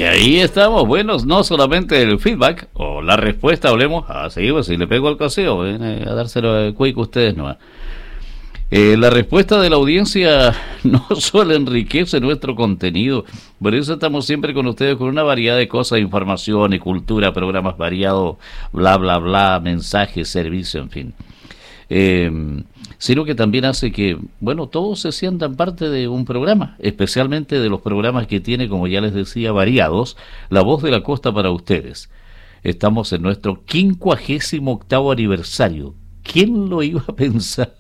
Y ahí estamos, buenos, no solamente el feedback o la respuesta, hablemos, seguimos, si le pego al caseo, viene a dárselo a Cuico ustedes nomás. La respuesta de la audiencia no solo enriquece nuestro contenido, por eso estamos siempre con ustedes con una variedad de cosas, información y cultura, programas variados, bla, bla, bla, mensajes, servicio, en fin. Sino que también hace que, bueno, todos se sientan parte de un programa, especialmente de los programas que tiene, como ya les decía, variados, La Voz de la Costa para ustedes. Estamos en nuestro 58º aniversario. ¿Quién lo iba a pensar?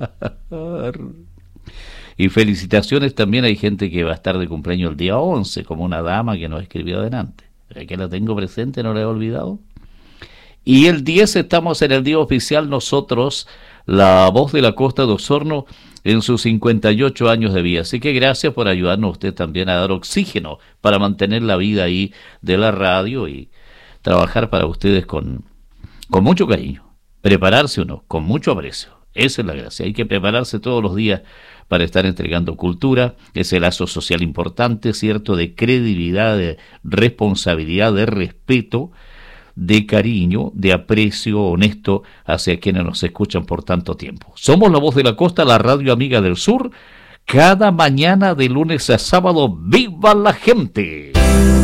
Y felicitaciones también, hay gente que va a estar de cumpleaños el día 11, como una dama que nos escribió adelante. Que la tengo presente, no la he olvidado. Y el 10 estamos en el día oficial nosotros, La Voz de la Costa de Osorno, en sus 58 años de vida. Así que gracias por ayudarnos usted también a dar oxígeno para mantener la vida ahí de la radio y trabajar para ustedes con mucho cariño. Prepararse uno, con mucho aprecio. Esa es la gracia. Hay que prepararse todos los días para estar entregando cultura, ese lazo social importante, ¿cierto?, de credibilidad, de responsabilidad, de respeto, de cariño, de aprecio honesto hacia quienes nos escuchan por tanto tiempo. Somos La Voz de la Costa, la radio amiga del sur, cada mañana de lunes a sábado. ¡Viva la gente!